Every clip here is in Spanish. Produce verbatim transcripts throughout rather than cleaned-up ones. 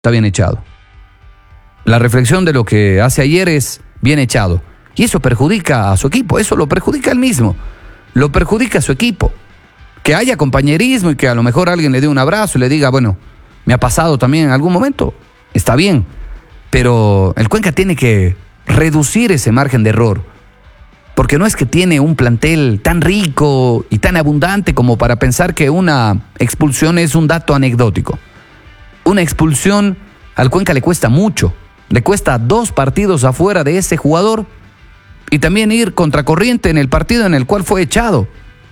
está bien echado. La reflexión de lo que hace ayer es bien echado. Y eso perjudica a su equipo, eso lo perjudica a él mismo, lo perjudica a su equipo. Que haya compañerismo y que a lo mejor alguien le dé un abrazo y le diga, bueno, me ha pasado también en algún momento, está bien. Pero el Cuenca tiene que reducir ese margen de error. Porque no es que tiene un plantel tan rico y tan abundante como para pensar que una expulsión es un dato anecdótico. Una expulsión al Cuenca le cuesta mucho. Le cuesta dos partidos afuera de ese jugador y también ir contracorriente en el partido en el cual fue echado.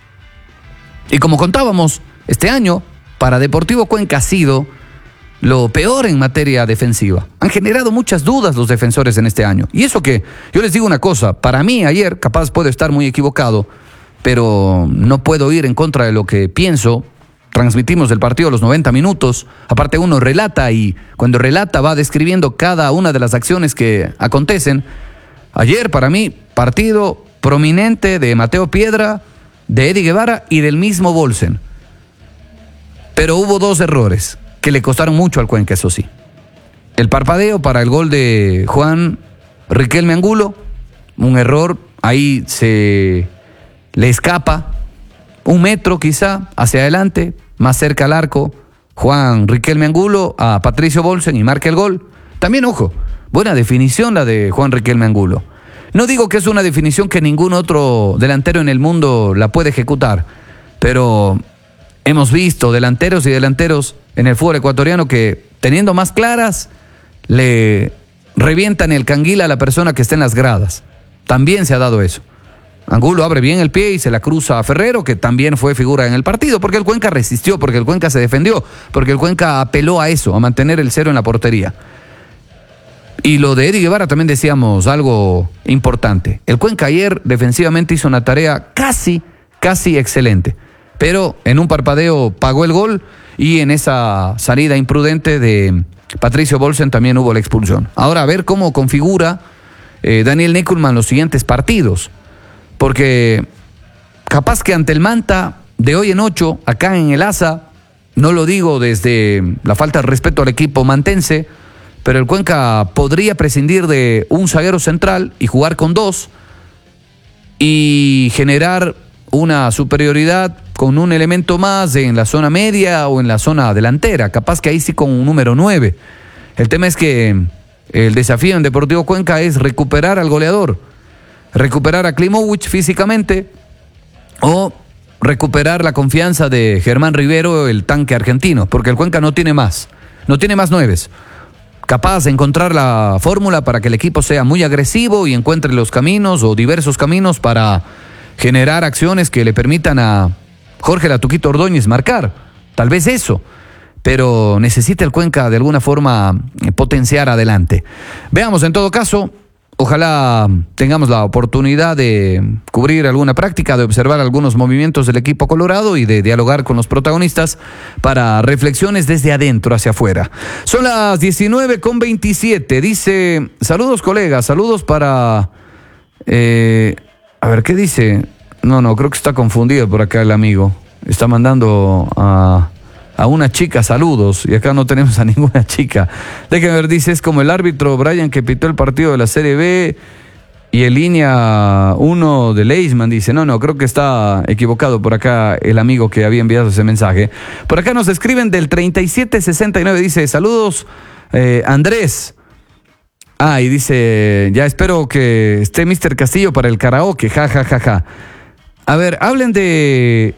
Y como contábamos, este año para Deportivo Cuenca ha sido lo peor en materia defensiva. Han generado muchas dudas los defensores en este año. Y eso que, yo les digo una cosa, para mí ayer, capaz puedo estar muy equivocado, pero no puedo ir en contra de lo que pienso. Transmitimos el partido a los noventa minutos, aparte uno relata y cuando relata va describiendo cada una de las acciones que acontecen. Ayer para mí, partido prominente de Mateo Piedra, de Eddie Guevara y del mismo Bolsen. Pero hubo dos errores que le costaron mucho al Cuenca, eso sí. El parpadeo para el gol de Juan Riquelme Angulo, un error, ahí se le escapa un metro quizá hacia adelante, más cerca al arco, Juan Riquelme Angulo a Patricio Bolsen y marca el gol. También, ojo, buena definición la de Juan Riquelme Angulo. No digo que es una definición que ningún otro delantero en el mundo la puede ejecutar, pero hemos visto delanteros y delanteros en el fútbol ecuatoriano que, teniendo más claras, le revientan el canguil a la persona que está en las gradas. También se ha dado eso. Angulo abre bien el pie y se la cruza a Ferrero, que también fue figura en el partido, porque el Cuenca resistió, porque el Cuenca se defendió, porque el Cuenca apeló a eso, a mantener el cero en la portería. Y lo de Eddie Guevara también decíamos algo importante. El Cuenca ayer defensivamente hizo una tarea casi, casi excelente, pero en un parpadeo pagó el gol y en esa salida imprudente de Patricio Bolsen también hubo la expulsión. Ahora a ver cómo configura eh, Daniel Nickelman los siguientes partidos. Porque capaz que ante el Manta, de hoy en ocho, acá en el Asa, no lo digo desde la falta de respeto al equipo mantense, pero el Cuenca podría prescindir de un zaguero central y jugar con dos y generar una superioridad con un elemento más en la zona media o en la zona delantera, capaz que ahí sí con un número nueve. El tema es que el desafío en Deportivo Cuenca es recuperar al goleador. Recuperar a Klimovic físicamente o recuperar la confianza de Germán Rivero, el tanque argentino, porque el Cuenca no tiene más, no tiene más nueves. Capaz de encontrar la fórmula para que el equipo sea muy agresivo y encuentre los caminos o diversos caminos para generar acciones que le permitan a Jorge Latuquito Ordóñez marcar, tal vez eso. Pero necesita el Cuenca de alguna forma potenciar adelante. Veamos en todo caso. Ojalá tengamos la oportunidad de cubrir alguna práctica, de observar algunos movimientos del equipo colorado y de dialogar con los protagonistas para reflexiones desde adentro hacia afuera. Son las diecinueve con veintisiete. Dice, saludos colegas, saludos para... Eh, a ver, ¿qué dice? No, no, creo que está confundido por acá el amigo. Está mandando a... a una chica, saludos, y acá no tenemos a ninguna chica. Déjenme ver, dice, es como el árbitro Brian que pitó el partido de la Serie B y el línea uno de Leisman, dice, no, no, creo que está equivocado por acá el amigo que había enviado ese mensaje. Por acá nos escriben del treinta y siete sesenta y nueve, dice, saludos, eh, Andrés. Ah, y dice, ya espero que esté mister Castillo para el karaoke, ja, ja, ja, ja. A ver, hablen de...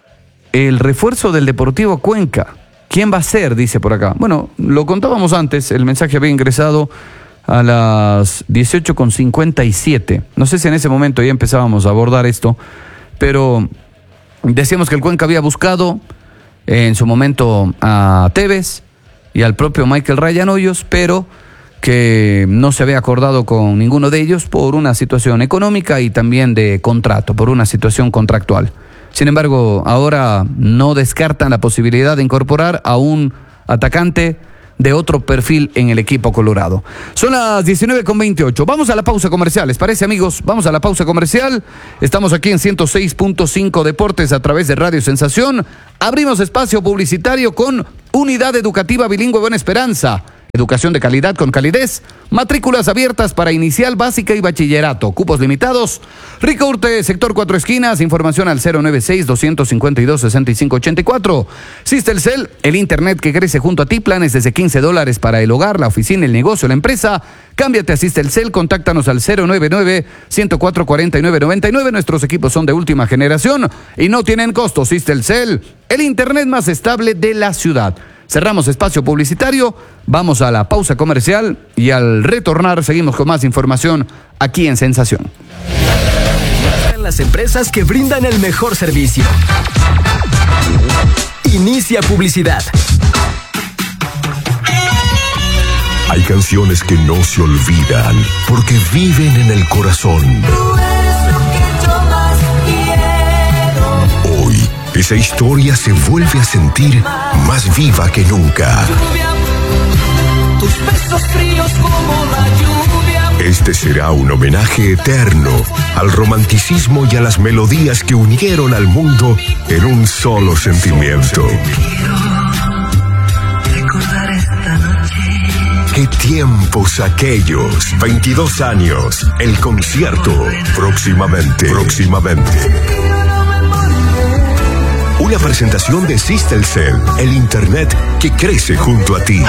el refuerzo del Deportivo Cuenca. ¿Quién va a ser? Dice por acá. Bueno, lo contábamos antes, el mensaje había ingresado a las dieciocho con cincuenta y siete. No sé si en ese momento ya empezábamos a abordar esto, pero decíamos que el Cuenca había buscado en su momento a Tevez y al propio Michael Ryan Hoyos, pero que no se había acordado con ninguno de ellos por una situación económica y también de contrato, por una situación contractual. Sin embargo, ahora no descartan la posibilidad de incorporar a un atacante de otro perfil en el equipo colorado. Son las diecinueve con veintiocho. Vamos a la pausa comercial, ¿les parece, amigos? Vamos a la pausa comercial. Estamos aquí en ciento seis punto cinco Deportes a través de Radio Sensación. Abrimos espacio publicitario con Unidad Educativa Bilingüe Buena Esperanza. Educación de calidad con calidez. Matrículas abiertas para inicial, básica y bachillerato. Cupos limitados. Ricaurte, sector Cuatro Esquinas. Información al cero nueve seis, dos cinco dos, seis cinco ocho cuatro. Sistelcel, el internet que crece junto a ti. Planes desde quince dólares para el hogar, la oficina, el negocio, la empresa. Cámbiate a Sistelcel. Contáctanos al cero nueve nueve, uno cero cuatro, cuatro nueve nueve nueve. Nuestros equipos son de última generación y no tienen costo. Sistelcel, el internet más estable de la ciudad. Cerramos espacio publicitario, vamos a la pausa comercial y al retornar seguimos con más información aquí en Sensación. Las empresas que brindan el mejor servicio. Inicia publicidad. Hay canciones que no se olvidan porque viven en el corazón. Hoy, esa historia se vuelve a sentir más viva que nunca. Tus besos fríos como la lluvia. Este será un homenaje eterno al romanticismo y a las melodías que unieron al mundo en un solo sentimiento. Recordar esta noche. ¡Qué tiempos aquellos! veintidós años, el concierto, próximamente, próximamente. Una presentación de Sistelcel, el internet que crece junto a ti.